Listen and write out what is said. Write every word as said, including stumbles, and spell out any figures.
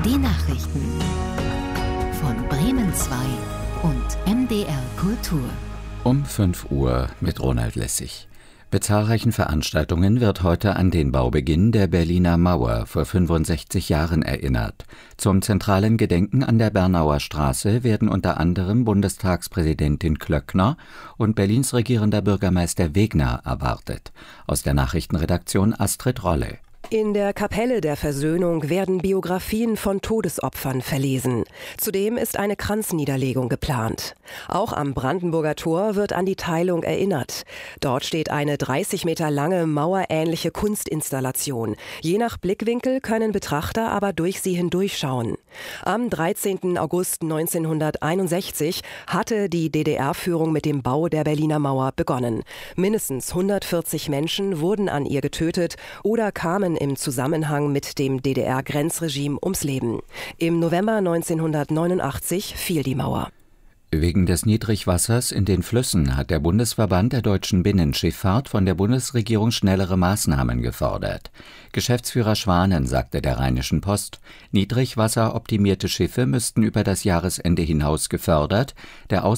Die Nachrichten von Bremen zwei und M D R Kultur. Um fünf Uhr mit Ronald Lessig. Bei zahlreichen Veranstaltungen wird heute an den Baubeginn der Berliner Mauer vor fünfundsechzig Jahren erinnert. Zum zentralen Gedenken an der Bernauer Straße werden unter anderem Bundestagspräsidentin Klöckner und Berlins regierender Bürgermeister Wegner erwartet. Aus der Nachrichtenredaktion Astrid Rolle. In der Kapelle der Versöhnung werden Biografien von Todesopfern verlesen. Zudem ist eine Kranzniederlegung geplant. Auch am Brandenburger Tor wird an die Teilung erinnert. Dort steht eine dreißig Meter lange mauerähnliche Kunstinstallation. Je nach Blickwinkel können Betrachter aber durch sie hindurchschauen. Am dreizehnten August neunzehnhunderteinundsechzig hatte die D D R-Führung mit dem Bau der Berliner Mauer begonnen. Mindestens hundertvierzig Menschen wurden an ihr getötet oder kamen im Zusammenhang mit dem D D R-Grenzregime ums Leben. Im November neunzehnhundertneunundachtzig fiel die Mauer. Wegen des Niedrigwassers in den Flüssen hat der Bundesverband der deutschen Binnenschifffahrt von der Bundesregierung schnellere Maßnahmen gefordert. Geschäftsführer Schwanen sagte der Rheinischen Post, niedrigwasseroptimierte Schiffe müssten über das Jahresende hinaus gefördert, der